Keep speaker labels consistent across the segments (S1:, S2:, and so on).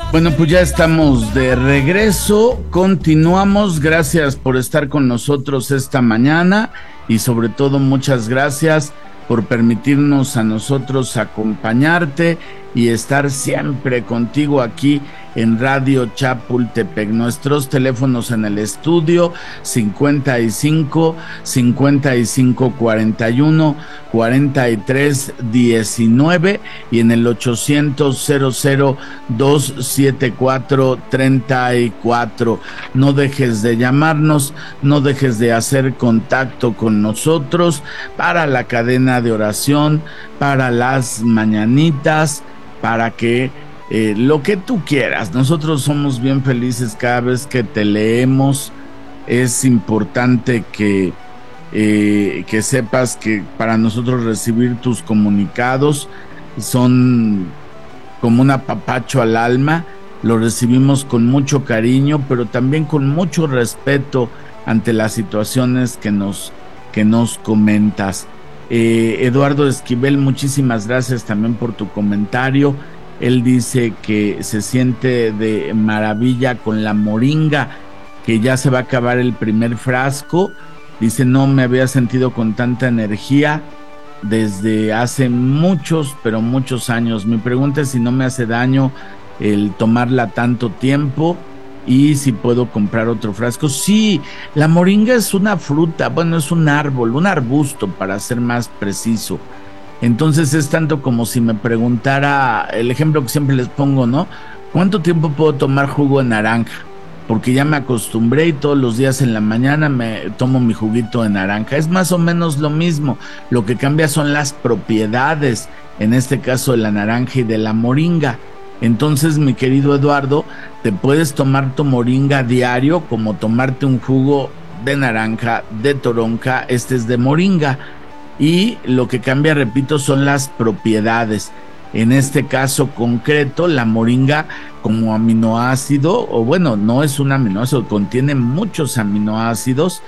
S1: Bueno, pues ya estamos de regreso, continuamos, gracias por estar con nosotros esta mañana y sobre todo muchas gracias por permitirnos a nosotros acompañarte y estar siempre contigo aquí en Radio Chapultepec. Nuestros teléfonos en el estudio 55 55 41 43 19 y en el 800 00 274 34. No dejes de llamarnos, no dejes de hacer contacto con nosotros para la cadena de oración, para las mañanitas, para que lo que tú quieras. Nosotros somos bien felices cada vez que te leemos. Es importante que sepas que para nosotros recibir tus comunicados son como un apapacho al alma. Lo recibimos con mucho cariño, pero también con mucho respeto ante las situaciones que nos comentas. Eduardo Esquivel, muchísimas gracias también por tu comentario. Él dice que se siente de maravilla con la moringa, que ya se va a acabar el primer frasco. Dice, no me había sentido con tanta energía desde hace muchos, pero muchos años. Mi pregunta es si no me hace daño el tomarla tanto tiempo y si puedo comprar otro frasco. Sí, la moringa es una fruta, bueno, es un árbol, un arbusto para ser más preciso. Entonces es tanto como si me preguntara, el ejemplo que siempre les pongo, ¿no? ¿Cuánto tiempo puedo tomar jugo de naranja? Porque ya me acostumbré y todos los días en la mañana me tomo mi juguito de naranja. Es más o menos lo mismo. Lo que cambia son las propiedades, en este caso de la naranja y de la moringa. Entonces, mi querido Eduardo, te puedes tomar tu moringa diario como tomarte un jugo de naranja, de toronja, este es de moringa. Y lo que cambia, repito, son las propiedades. En este caso concreto, la moringa como aminoácido, o bueno, no es un aminoácido, contiene muchos aminoácidos,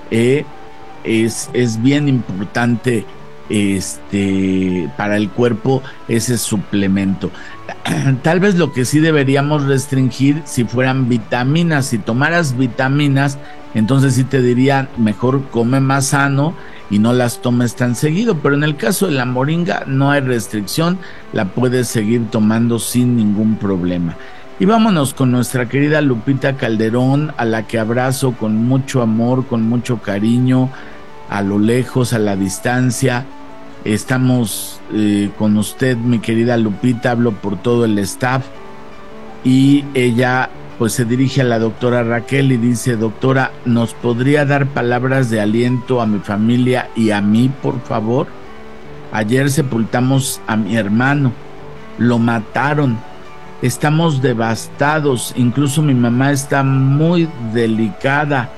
S1: es bien importante para el cuerpo ese suplemento. Tal vez lo que sí deberíamos restringir si fueran vitaminas. Si tomaras vitaminas, entonces sí te diría mejor come más sano y no las tomes tan seguido, pero en el caso de la moringa no hay restricción, la puedes seguir tomando sin ningún problema. Y vámonos con nuestra querida Lupita Calderón, a la que abrazo con mucho amor, con mucho cariño, a lo lejos, a la distancia. Estamos con usted, mi querida Lupita, hablo por todo el staff, y ella pues se dirige a la doctora Raquel y dice, doctora, ¿nos podría dar palabras de aliento a mi familia y a mí, por favor? Ayer sepultamos a mi hermano, lo mataron, estamos devastados, incluso mi mamá está muy delicada,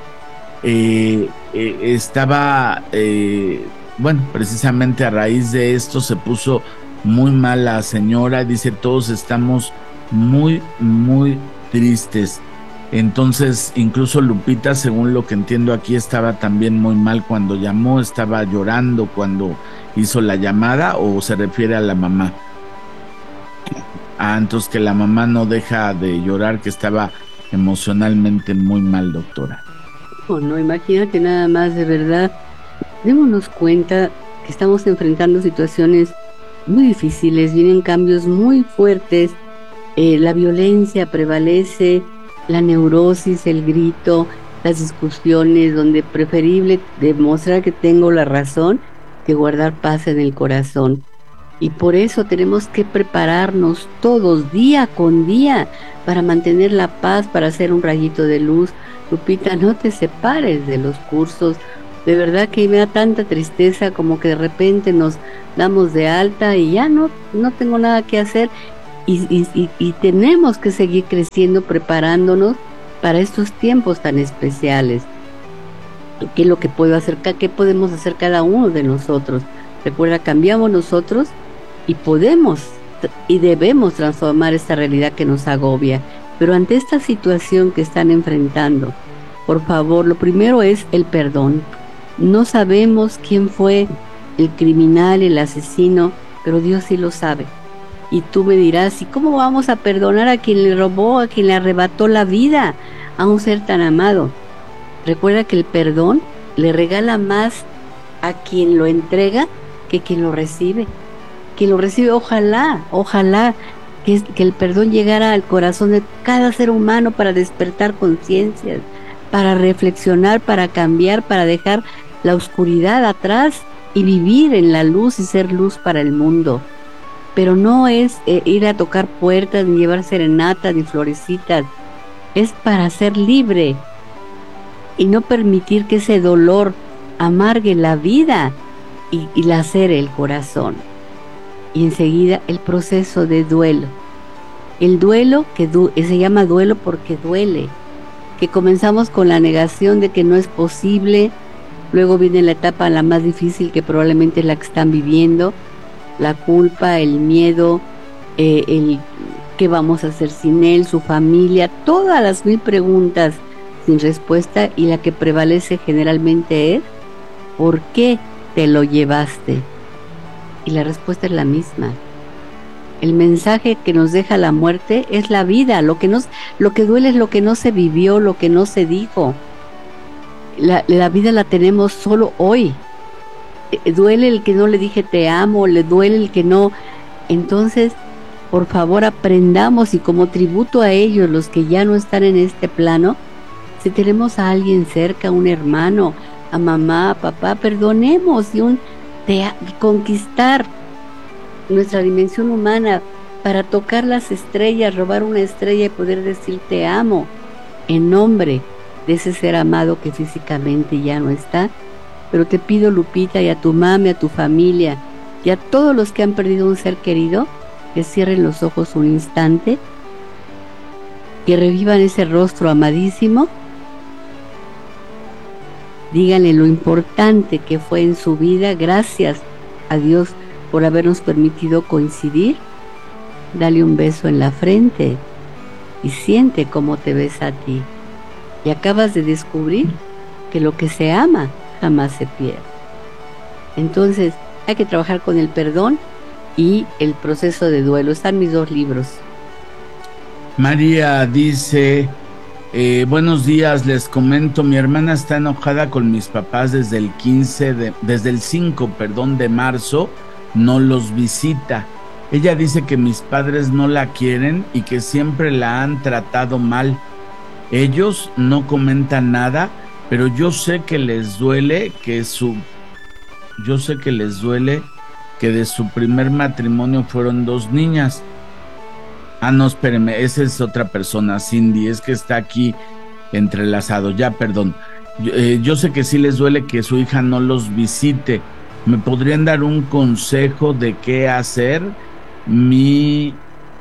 S1: bueno, precisamente a raíz de esto se puso muy mal la señora, dice, todos estamos muy, muy tristes. Entonces, incluso Lupita, según lo que entiendo aquí, estaba también muy mal cuando llamó, estaba llorando cuando hizo la llamada, ¿o se refiere a la mamá? Entonces que la mamá no deja de llorar, que estaba emocionalmente muy mal, doctora.
S2: No, imagínate nada más, de verdad, démonos cuenta que estamos enfrentando situaciones muy difíciles, vienen cambios muy fuertes, la violencia prevalece, la neurosis, el grito, las discusiones, donde preferible demostrar que tengo la razón que guardar paz en el corazón. Y por eso tenemos que prepararnos todos, día con día, para mantener la paz, para hacer un rayito de luz. Lupita, no te separes de los cursos. De verdad que me da tanta tristeza como que de repente nos damos de alta y ya no tengo nada que hacer. Y tenemos que seguir creciendo, preparándonos para estos tiempos tan especiales. ¿Qué es lo que puedo hacer? ¿Qué podemos hacer cada uno de nosotros? Recuerda, cambiamos nosotros y podemos y debemos transformar esta realidad que nos agobia. Pero ante esta situación que están enfrentando, por favor, lo primero es el perdón. No sabemos quién fue el criminal, el asesino, pero Dios sí lo sabe. Y tú me dirás, ¿y cómo vamos a perdonar a quien le robó, a quien le arrebató la vida, a un ser tan amado? Recuerda que el perdón le regala más a quien lo entrega que quien lo recibe. Quien lo recibe, ojalá que el perdón llegara al corazón de cada ser humano para despertar conciencias, para reflexionar, para cambiar, para dejar la oscuridad atrás y vivir en la luz y ser luz para el mundo. Pero no es ir a tocar puertas, ni llevar serenatas, ni florecitas. Es para ser libre y no permitir que ese dolor amargue la vida y lacere el corazón. Y enseguida el proceso de duelo. El duelo que se llama duelo porque duele. Que comenzamos con la negación de que no es posible, luego viene la etapa la más difícil que probablemente es la que están viviendo, la culpa, el miedo, el qué vamos a hacer sin él, su familia, todas las 1000 preguntas sin respuesta, y la que prevalece generalmente es ¿por qué te lo llevaste? Y la respuesta es la misma. El mensaje que nos deja la muerte es la vida. Lo que duele es lo que no se vivió, lo que no se dijo. La vida la tenemos solo hoy. Duele el que no le dije te amo, le duele el que no. Entonces, por favor, aprendamos, y como tributo a ellos, los que ya no están en este plano, si tenemos a alguien cerca, un hermano, a mamá, a papá, perdonemos y conquistar nuestra dimensión humana para tocar las estrellas, robar una estrella y poder decir te amo en nombre de ese ser amado que físicamente ya no está. Pero te pido, Lupita, y a tu mami, a tu familia y a todos los que han perdido un ser querido, que cierren los ojos un instante, que revivan ese rostro amadísimo, díganle lo importante que fue en su vida. Gracias a Dios por habernos permitido coincidir. Dale un beso en la frente y siente cómo te ves a ti. Y acabas de descubrir que lo que se ama jamás se pierde. Entonces hay que trabajar con el perdón y el proceso de duelo. Están mis 2 libros.
S1: María dice, buenos días, les comento, mi hermana está enojada con mis papás desde el 5 de marzo, no los visita. Ella dice que mis padres no la quieren y que siempre la han tratado mal. Ellos no comentan nada, pero yo sé que les duele que de su primer matrimonio fueron 2 niñas. Ah, no, espéreme, esa es otra persona, Cindy, es que está aquí entrelazado, ya, perdón. Yo sé que sí les duele que su hija no los visite. ¿Me podrían dar un consejo de qué hacer? Mi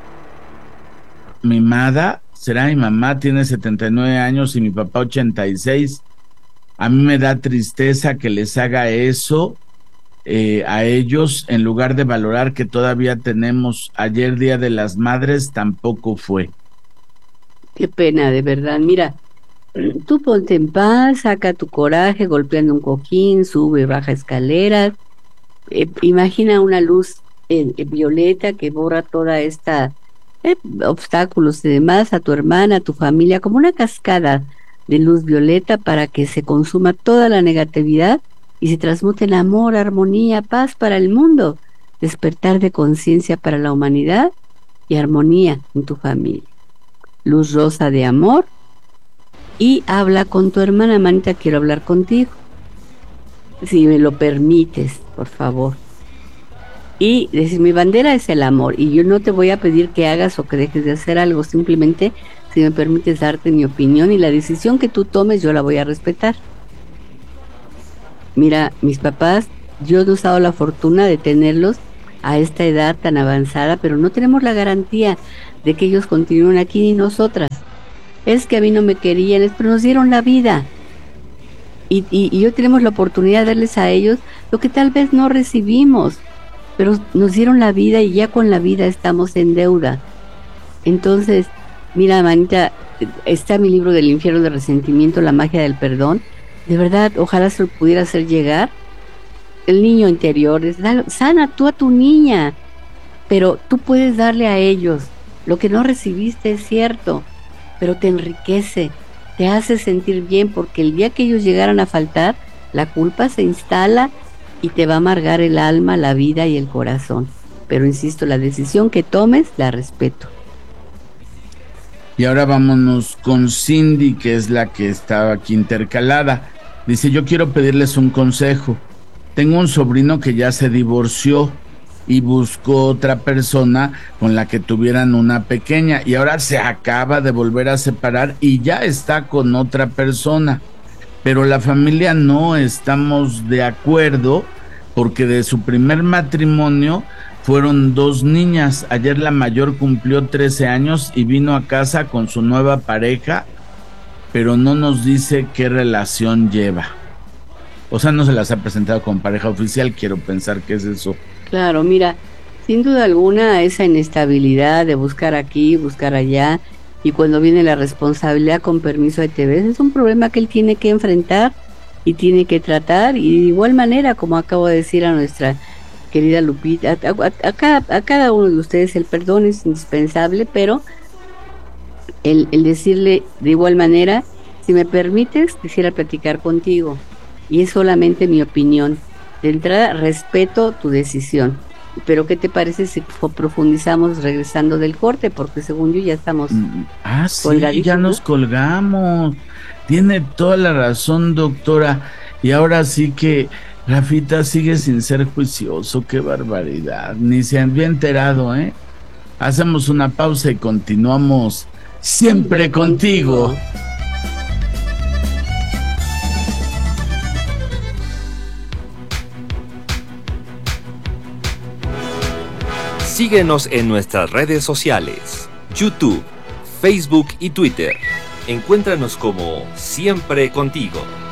S1: mamá tiene 79 años y mi papá 86. A mí me da tristeza que les haga eso a ellos, en lugar de valorar que todavía tenemos. Ayer, Día de las Madres, tampoco fue.
S2: Qué pena, de verdad. Mira, tú ponte en paz, saca tu coraje golpeando un cojín, sube, baja escaleras. Imagina una luz violeta que borra toda esta obstáculos y demás, a tu hermana, a tu familia, como una cascada de luz violeta para que se consuma toda la negatividad y se transmute en amor, armonía, paz para el mundo, despertar de conciencia para la humanidad y armonía en tu familia. Luz rosa de amor, y habla con tu hermana. Manita, quiero hablar contigo, si me lo permites, por favor. Y decir, mi bandera es el amor, y yo no te voy a pedir que hagas o que dejes de hacer algo, simplemente si me permites darte mi opinión, y la decisión que tú tomes yo la voy a respetar. Mira, mis papás, yo he usado la fortuna de tenerlos a esta edad tan avanzada, pero no tenemos la garantía de que ellos continúen aquí ni nosotras. Es que a mí no me querían, pero nos dieron la vida. Y hoy tenemos la oportunidad de darles a ellos lo que tal vez no recibimos, pero nos dieron la vida y ya con la vida estamos en deuda. Entonces, mira, manita, está mi libro del infierno de resentimiento, la magia del perdón. De verdad, ojalá se lo pudiera hacer llegar. El niño interior, sana tú a tu niña. pero tú puedes darle a ellos lo que no recibiste, es cierto, pero te enriquece, te hace sentir bien, porque el día que ellos llegaran a faltar, la culpa se instala y te va a amargar el alma, la vida y el corazón. Pero insisto, la decisión que tomes, la respeto.
S1: Y ahora vámonos con Cindy, que es la que estaba aquí intercalada. Dice, yo quiero pedirles un consejo. Tengo un sobrino que ya se divorció y buscó otra persona con la que tuvieran una pequeña, y ahora se acaba de volver a separar y ya está con otra persona. Pero la familia no estamos de acuerdo porque de su primer matrimonio fueron 2 niñas. Ayer la mayor cumplió 13 años y vino a casa con su nueva pareja, pero no nos dice qué relación lleva. O sea, no se las ha presentado con pareja oficial, quiero pensar que es eso.
S2: Claro, mira, sin duda alguna esa inestabilidad de buscar aquí, buscar allá, y cuando viene la responsabilidad con permiso de TV, es un problema que él tiene que enfrentar y tiene que tratar, y de igual manera, como acabo de decir a nuestra querida Lupita, a cada uno de ustedes el perdón es indispensable, pero el decirle de igual manera, si me permites, quisiera platicar contigo, y es solamente mi opinión. De entrada, respeto tu decisión, pero ¿qué te parece si profundizamos regresando del corte? Porque según yo ya estamos
S1: sí, ya nos colgamos. Tiene toda la razón, doctora. Y ahora sí que Rafita sigue sin ser juicioso. Qué barbaridad. Ni se había enterado, ¿eh? Hacemos una pausa y continuamos siempre contigo.
S3: Síguenos en nuestras redes sociales, YouTube, Facebook y Twitter. Encuéntranos como Siempre Contigo.